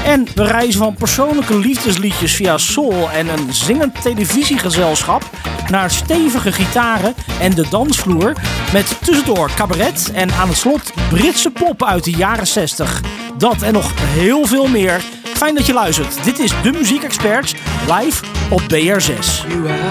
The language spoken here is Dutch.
En we reizen van persoonlijke liefdesliedjes via soul en een zingend televisiegezelschap naar stevige gitaren en de dansvloer met tussendoor cabaret en aan het slot Britse pop uit de jaren 60. Dat en nog heel veel meer. Fijn dat je luistert. Dit is De Muziekexperts live op BR6.